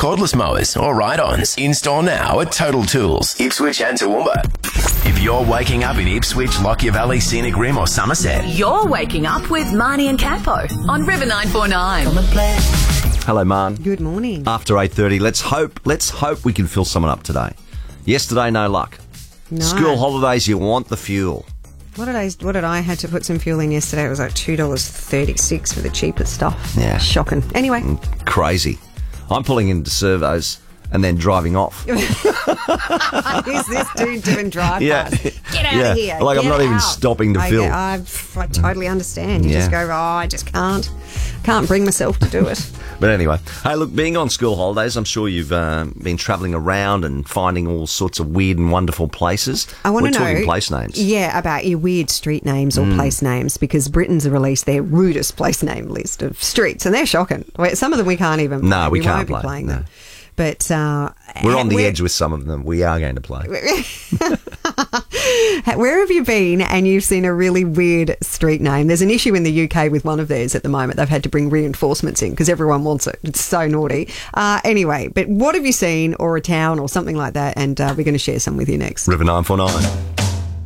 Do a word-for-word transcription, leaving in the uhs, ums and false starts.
cordless mowers or ride-ons. Install now at Total Tools, Ipswich and Toowoomba. If you're waking up in Ipswich, Lockyer Valley, Scenic Rim or Somerset, you're waking up with Marnie and Campo on River nine four nine. Hello, Man. Good morning. After eight thirty, let's hope, let's hope we can fill someone up today. Yesterday, no luck. No. School holidays, you want the fuel. What did I? What did I had to put some fuel in yesterday? It was like two dollars thirty-six for the cheapest stuff. Yeah, shocking. Anyway, crazy. I'm pulling into servos and then driving off. Who's this dude doing drive Yeah. past? Get out yeah. of here. Like Get I'm not out. even stopping to I, fill. I, I totally understand. You Yeah. just go, oh, I just can't, can't bring myself to do it. But anyway, hey, look, being on school holidays, I'm sure you've uh, been travelling around and finding all sorts of weird and wonderful places. I want We're to know, talking place names. Yeah, about your weird street names or Mm. place names, because Britain's released their rudest place name list of streets, and they're shocking. Wait, some of them we can't even. No, play. we we can't won't play, be playing no. them. But uh, We're on the where- edge with some of them. We are going to play. Where have you been and you've seen a really weird street name? There's an issue in the U K with one of theirs at the moment. They've had to bring reinforcements in because everyone wants it. It's so naughty. Uh, anyway, but what have you seen, or a town or something like that? And uh, we're going to share some with you next. River nine four nine.